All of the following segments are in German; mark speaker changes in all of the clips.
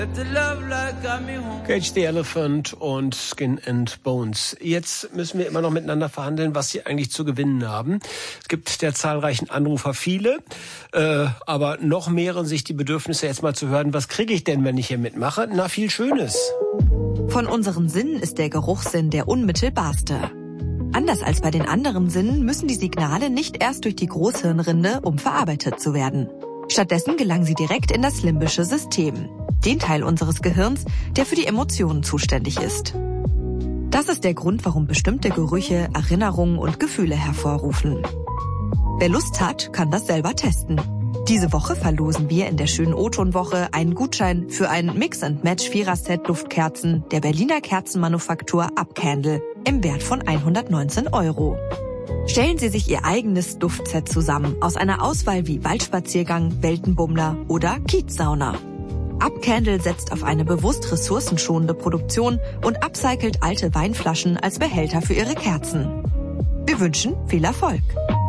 Speaker 1: Cage the Elephant und Skin and Bones. Jetzt müssen wir immer noch miteinander verhandeln, was sie eigentlich zu gewinnen haben. Es gibt der zahlreichen Anrufer viele, aber noch mehren sich die Bedürfnisse, jetzt mal zu hören, was kriege ich denn, wenn ich hier mitmache? Na, viel Schönes.
Speaker 2: Von unseren Sinnen ist der Geruchssinn der unmittelbarste. Anders als bei den anderen Sinnen müssen die Signale nicht erst durch die Großhirnrinde, um verarbeitet zu werden. Stattdessen gelangen sie direkt in das limbische System, den Teil unseres Gehirns, der für die Emotionen zuständig ist. Das ist der Grund, warum bestimmte Gerüche Erinnerungen und Gefühle hervorrufen. Wer Lust hat, kann das selber testen. Diese Woche verlosen wir in der schönen O-Ton-Woche einen Gutschein für ein Mix-and-Match-Vierer-Set Duftkerzen der Berliner Kerzenmanufaktur Upcandle im Wert von 119 €. Stellen Sie sich Ihr eigenes Duftset zusammen aus einer Auswahl wie Waldspaziergang, Weltenbummler oder Kiezsauna. Upcandle setzt auf eine bewusst ressourcenschonende Produktion und upcycelt alte Weinflaschen als Behälter für Ihre Kerzen. Wir wünschen viel Erfolg.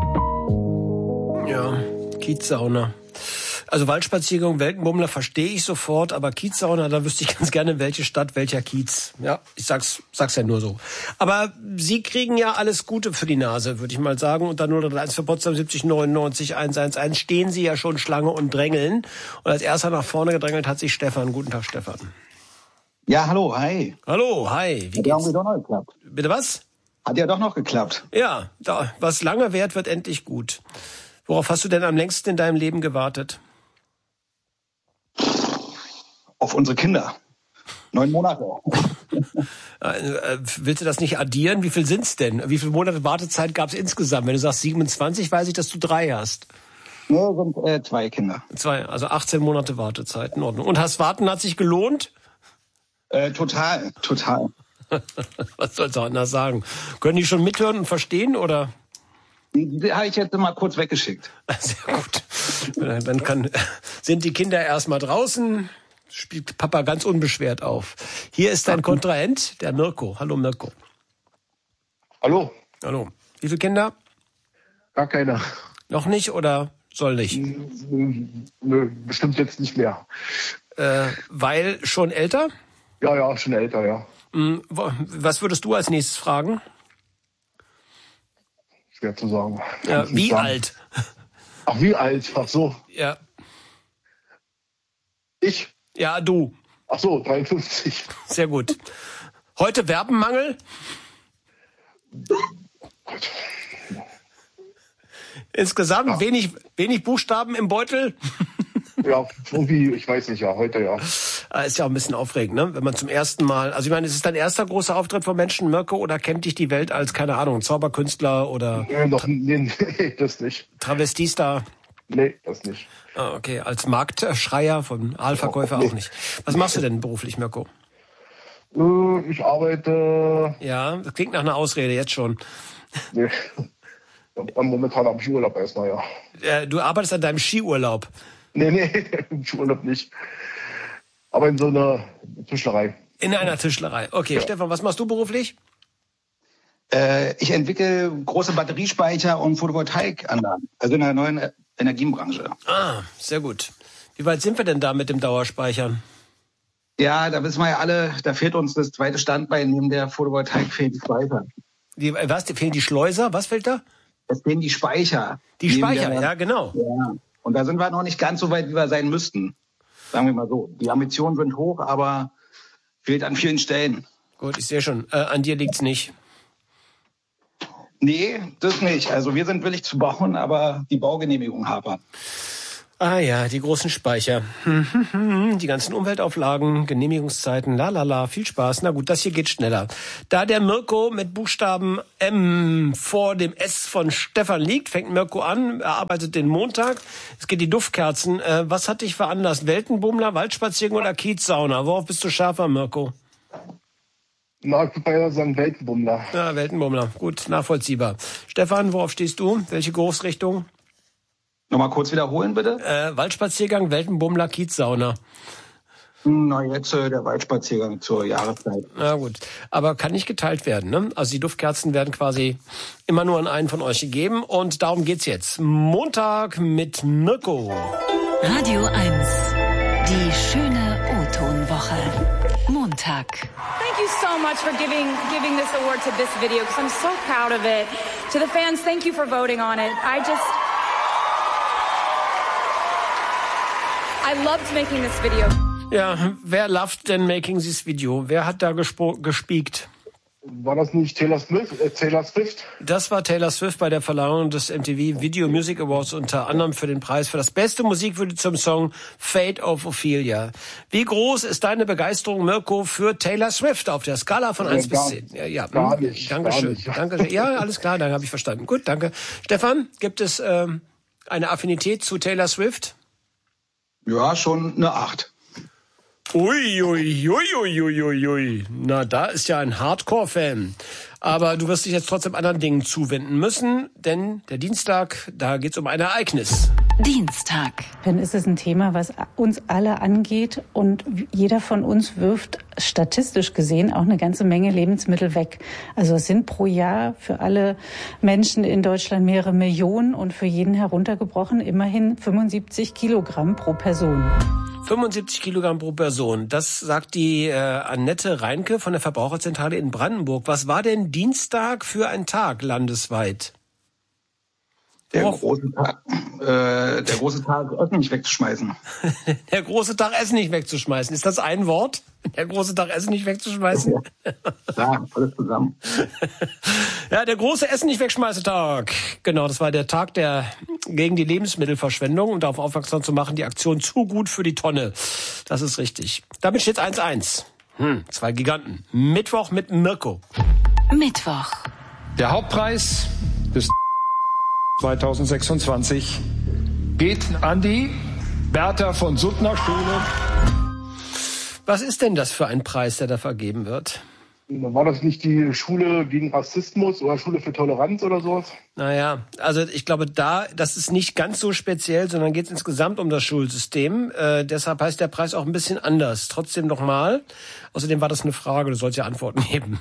Speaker 1: Ja, Kiezsauna. Also Waldspaziergang, Weltenbummler verstehe ich sofort, aber Kiezsauna, da wüsste ich ganz gerne, welche Stadt, welcher Kiez. Ja, ich sag's ja nur so. Aber Sie kriegen ja alles Gute für die Nase, würde ich mal sagen. Und dann 031 für Potsdam 70 99 111 stehen Sie ja schon Schlange und drängeln. Und als erster nach vorne gedrängelt hat sich Stefan. Guten Tag, Stefan.
Speaker 3: Ja, hallo, hi.
Speaker 1: Hallo, hi. Wie
Speaker 3: geht's? Hat ja doch noch geklappt.
Speaker 1: Bitte was?
Speaker 3: Hat ja doch noch geklappt.
Speaker 1: Ja, was lange währt, wird endlich gut. Worauf hast du denn am längsten in deinem Leben gewartet?
Speaker 3: Auf unsere Kinder. 9 Monate.
Speaker 1: Willst du das nicht addieren? Wie viel sind's denn? Wie viele Monate Wartezeit gab's insgesamt? Wenn du sagst 27, weiß ich, dass du 3 hast.
Speaker 3: Nur sind 2 Kinder.
Speaker 1: 2, also 18 Monate Wartezeit, in Ordnung. Und Warten hat sich gelohnt?
Speaker 3: Total.
Speaker 1: Was sollst du anders sagen? Können die schon mithören und verstehen, oder?
Speaker 3: Die habe ich jetzt mal kurz weggeschickt.
Speaker 1: Sehr gut. Dann sind die Kinder erstmal draußen, spielt Papa ganz unbeschwert auf. Hier ist dein Kontrahent, der Mirko. Hallo Mirko.
Speaker 4: Hallo.
Speaker 1: Hallo. Wie viele Kinder?
Speaker 4: Gar keiner.
Speaker 1: Noch nicht oder soll nicht?
Speaker 4: Nö, bestimmt jetzt nicht mehr.
Speaker 1: Weil schon älter?
Speaker 4: Ja, schon älter, ja.
Speaker 1: Was würdest du als nächstes fragen?
Speaker 4: Schwer zu sagen.
Speaker 1: Ja, wie
Speaker 4: sagen.
Speaker 1: Alt?
Speaker 4: Ach, wie alt? Ach so.
Speaker 1: Ja.
Speaker 4: Ich?
Speaker 1: Ja, du.
Speaker 4: Ach so, 53.
Speaker 1: Sehr gut. Heute Verbenmangel?
Speaker 4: Gut.
Speaker 1: Insgesamt ja. wenig Buchstaben im Beutel?
Speaker 4: Ja, irgendwie, ich weiß nicht, ja, heute ja.
Speaker 1: Ist ja auch ein bisschen aufregend, ne? Wenn man zum ersten Mal, also ich meine, ist es dein erster großer Auftritt von Menschen, Mirko, oder kennt dich die Welt als, keine Ahnung, Zauberkünstler oder...
Speaker 4: Nee, das nicht.
Speaker 1: Travestista?
Speaker 4: Nee, das nicht.
Speaker 1: Ah, okay, als Marktschreier von Aalverkäufer auch nicht. Was machst du denn beruflich, Mirko?
Speaker 4: Ich arbeite...
Speaker 1: Ja, das klingt nach einer Ausrede, jetzt schon.
Speaker 4: Nee, momentan am Skiurlaub erstmal, ja.
Speaker 1: Du arbeitest an deinem Skiurlaub?
Speaker 4: Nee, im Skiurlaub nicht. Aber in so einer Tischlerei.
Speaker 1: In einer Tischlerei. Okay, ja. Stefan, was machst du beruflich?
Speaker 3: Ich entwickle große Batteriespeicher und Photovoltaikanlagen. Also in der neuen Energienbranche.
Speaker 1: Ah, sehr gut. Wie weit sind wir denn da mit dem Dauerspeichern?
Speaker 3: Ja, da wissen wir ja alle, da fehlt uns das zweite Standbein. Neben der Photovoltaik fehlen die Speicher.
Speaker 1: Fehlen die Schleuser? Was fehlt da?
Speaker 3: Es fehlen die Speicher.
Speaker 1: Die Speicher, ja, genau.
Speaker 3: Ja. Und da sind wir noch nicht ganz so weit, wie wir sein müssten. Sagen wir mal so. Die Ambitionen sind hoch, aber fehlt an vielen Stellen.
Speaker 1: Gut, ich sehe schon. An dir liegt's nicht.
Speaker 3: Nee, das nicht. Also wir sind willig zu bauen, aber die Baugenehmigung hapern.
Speaker 1: Ah ja, die großen Speicher. Die ganzen Umweltauflagen, Genehmigungszeiten, lalala, viel Spaß. Na gut, das hier geht schneller. Da der Mirko mit Buchstaben M vor dem S von Stefan liegt, fängt Mirko an, er arbeitet den Montag. Es geht die Duftkerzen. Was hat dich veranlasst? Weltenbummler, Waldspaziergang oder Kiezsauna? Worauf bist du schärfer, Mirko?
Speaker 4: Na, ich würde mal sagen Weltenbummler.
Speaker 1: Ja, Weltenbummler. Gut, nachvollziehbar. Stefan, worauf stehst du? Welche Geruchsrichtung?
Speaker 3: Nochmal kurz wiederholen, bitte.
Speaker 1: Waldspaziergang, Weltenbummler, Kiezsauna.
Speaker 3: Na, jetzt der Waldspaziergang zur Jahreszeit.
Speaker 1: Na gut, aber kann nicht geteilt werden, ne? Also die Duftkerzen werden quasi immer nur an einen von euch gegeben und darum geht's jetzt. Montag mit Mirko.
Speaker 2: Radio 1, die schöne O-Ton-Woche.
Speaker 5: Alltag.
Speaker 6: Thank you so much for giving this award to this video, because I'm so proud of it. To the fans, thank you for voting on it. I loved making this video.
Speaker 1: Ja, wer loved denn making this video? Wer hat da gespiekt?
Speaker 4: War das nicht Taylor Swift?
Speaker 1: Das war Taylor Swift bei der Verleihung des MTV Video Music Awards, unter anderem für den Preis für das beste Musikvideo zum Song Fate of Ophelia. Wie groß ist deine Begeisterung, Mirko, für Taylor Swift auf der Skala von 1 bis 10? Ja,
Speaker 4: gar nicht.
Speaker 1: Dankeschön. Dankeschön. Ja, alles klar, dann habe ich verstanden. Gut, danke. Stefan, gibt es eine Affinität zu Taylor Swift?
Speaker 3: Ja, schon eine 8.
Speaker 1: Ui. Na, da ist ja ein Hardcore-Fan. Aber du wirst dich jetzt trotzdem anderen Dingen zuwenden müssen, denn der Dienstag, da geht's um ein Ereignis.
Speaker 5: Dienstag.
Speaker 7: Dann ist es ein Thema, was uns alle angeht, und jeder von uns wirft statistisch gesehen auch eine ganze Menge Lebensmittel weg. Also es sind pro Jahr für alle Menschen in Deutschland mehrere Millionen und für jeden heruntergebrochen immerhin 75 Kilogramm pro Person.
Speaker 1: 75 Kilogramm pro Person. Das sagt die Annette Reinke von der Verbraucherzentrale in Brandenburg. Was war denn Dienstag für ein Tag landesweit?
Speaker 3: Der große Tag, Essen nicht wegzuschmeißen.
Speaker 1: Der große Tag, Essen nicht wegzuschmeißen. Ist das ein Wort? Der große Tag, Essen nicht wegzuschmeißen?
Speaker 3: Ja, alles zusammen.
Speaker 1: Ja, der große Essen nicht wegschmeiße-Tag. Genau, das war der Tag gegen die Lebensmittelverschwendung und darauf aufmerksam zu machen, die Aktion zu gut für die Tonne. Das ist richtig. Damit steht 1-1. 2 Giganten. Mittwoch mit Mirko.
Speaker 5: Mittwoch.
Speaker 8: Der Hauptpreis des 2026 geht an die Bertha von Suttner Schule.
Speaker 1: Was ist denn das für ein Preis, der da vergeben wird?
Speaker 4: War das nicht die Schule gegen Rassismus oder Schule für Toleranz oder sowas?
Speaker 1: Naja, also ich glaube, das ist nicht ganz so speziell, sondern geht es insgesamt um das Schulsystem. Deshalb heißt der Preis auch ein bisschen anders. Trotzdem nochmal. Außerdem war das eine Frage, du sollst ja Antworten geben.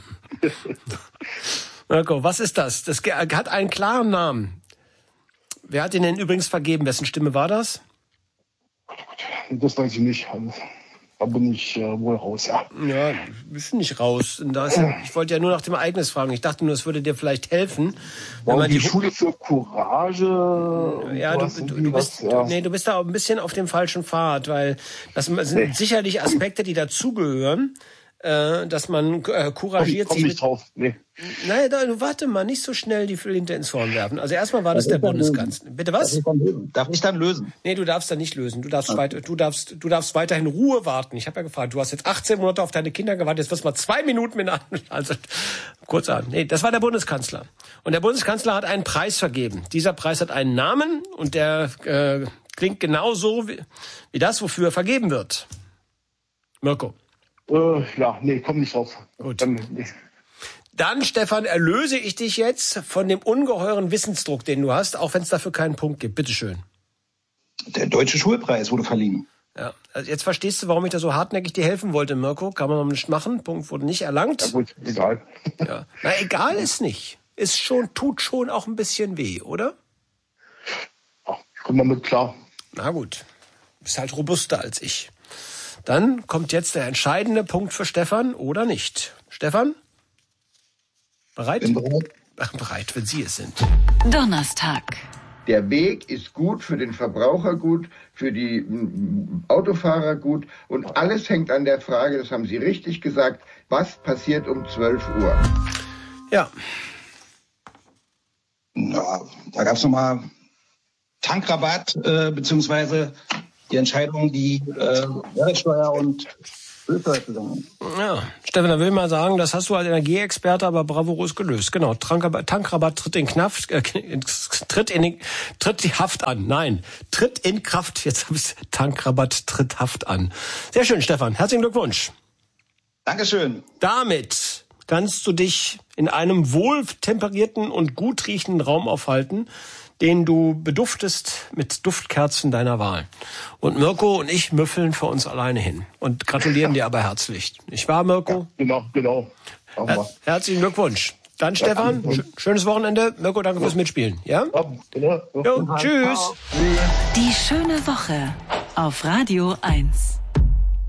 Speaker 1: Mirko, was ist das? Das hat einen klaren Namen. Wer hat den denn übrigens vergeben? Wessen Stimme war das?
Speaker 4: Das weiß ich nicht. Da bin ich wohl raus, ja.
Speaker 1: Ja, bist du nicht raus. Ich wollte ja nur nach dem Ereignis fragen. Ich dachte nur, es würde dir vielleicht helfen. Wenn man
Speaker 4: die Schule für Courage.
Speaker 1: Ja, du bist da auch ein bisschen auf dem falschen Pfad, weil das sind sicherlich Aspekte, die dazugehören. Dass man couragiert sich.
Speaker 4: Komm nicht drauf. Nee.
Speaker 1: Nein, warte mal, nicht so schnell die Flinte ins Horn werfen. Also erstmal war das der Bundeskanzler. Bitte was?
Speaker 3: Darf ich dann lösen?
Speaker 1: Nee, du darfst dann nicht lösen. Du darfst weiterhin Ruhe warten. Ich habe ja gefragt, du hast jetzt 18 Monate auf deine Kinder gewartet, jetzt wirst du mal 2 Minuten mit also kurz an. Nee, das war der Bundeskanzler. Und der Bundeskanzler hat einen Preis vergeben. Dieser Preis hat einen Namen und der klingt genauso wie das, wofür er vergeben wird. Mirko.
Speaker 4: Komm nicht drauf.
Speaker 1: Gut. Dann, Stefan, erlöse ich dich jetzt von dem ungeheuren Wissensdruck, den du hast, auch wenn es dafür keinen Punkt gibt. Bitteschön.
Speaker 3: Der Deutsche Schulpreis wurde verliehen.
Speaker 1: Ja, also jetzt verstehst du, warum ich da so hartnäckig dir helfen wollte, Mirko. Kann man noch nicht machen. Punkt wurde nicht erlangt.
Speaker 4: Ja gut, egal.
Speaker 1: Ja. Na, egal ist nicht. Tut schon auch ein bisschen weh, oder?
Speaker 4: Ja, ich komme damit klar.
Speaker 1: Na gut. Du bist halt robuster als ich. Dann kommt jetzt der entscheidende Punkt für Stefan, oder nicht? Stefan? Bereit?
Speaker 3: Bin bereit.
Speaker 1: Bereit, wenn Sie es sind.
Speaker 5: Donnerstag.
Speaker 9: Der Weg ist gut für den Verbraucher, gut für die Autofahrer, gut. Und alles hängt an der Frage, das haben Sie richtig gesagt, was passiert um 12 Uhr?
Speaker 1: Ja.
Speaker 3: Ja, da gab es nochmal Tankrabatt, beziehungsweise die Entscheidung, die Mehrwertsteuer und Ölsteuer zusammen.
Speaker 1: Ja, Stefan, da will ich mal sagen, das hast du als Energieexperte aber bravourös gelöst. Genau, Tankrabatt tritt in Kraft, tritt die Haft an. Nein, tritt in Kraft. Jetzt habe ich Tankrabatt tritt Haft an. Sehr schön, Stefan. Herzlichen Glückwunsch.
Speaker 3: Dankeschön.
Speaker 1: Damit kannst du dich in einem wohltemperierten und gut riechenden Raum aufhalten, den du beduftest mit Duftkerzen deiner Wahl. Und Mirko und ich müffeln für uns alleine hin und gratulieren dir aber herzlich. Nicht wahr, Mirko?
Speaker 4: Ja, genau.
Speaker 1: Herzlichen Glückwunsch. Dann, Stefan, schönes Wochenende. Mirko, danke fürs Mitspielen. Ja? Jo, tschüss.
Speaker 5: Die schöne Woche auf Radio 1.